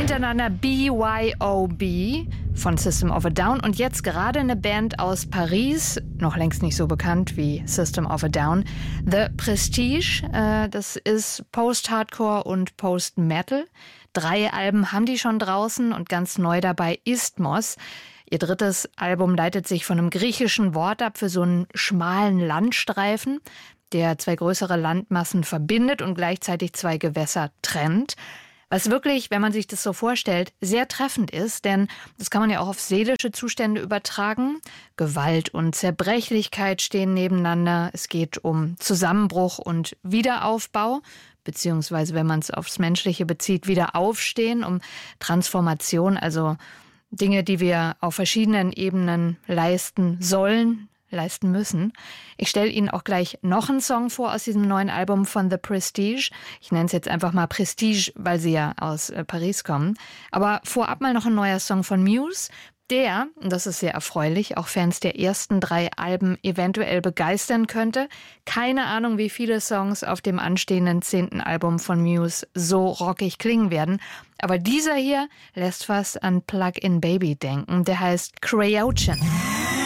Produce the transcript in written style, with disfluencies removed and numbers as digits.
Hintereinander BYOB von System of a Down und jetzt gerade eine Band aus Paris, noch längst nicht so bekannt wie System of a Down, The Prestige. Das ist Post-Hardcore und Post-Metal. 3 Alben haben die schon draußen und ganz neu dabei Isthmos. Ihr drittes Album leitet sich von einem griechischen Wort ab für so einen schmalen Landstreifen, der 2 größere Landmassen verbindet und gleichzeitig 2 Gewässer trennt. Was wirklich, wenn man sich das so vorstellt, sehr treffend ist, denn das kann man ja auch auf seelische Zustände übertragen. Gewalt und Zerbrechlichkeit stehen nebeneinander. Es geht um Zusammenbruch und Wiederaufbau, beziehungsweise, wenn man es aufs Menschliche bezieht, Wiederaufstehen, um Transformation, also Dinge, die wir auf verschiedenen Ebenen leisten sollen, leisten müssen. Ich stelle Ihnen auch gleich noch einen Song vor aus diesem neuen Album von The Prestige. Ich nenne es jetzt einfach mal Prestige, weil sie ja aus Paris kommen. Aber vorab mal noch ein neuer Song von Muse, der, und das ist sehr erfreulich, auch Fans der ersten 3 Alben eventuell begeistern könnte. Keine Ahnung, wie viele Songs auf dem anstehenden 10. Album von Muse so rockig klingen werden. Aber dieser hier lässt fast an Plug-in Baby denken. Der heißt Cryogen.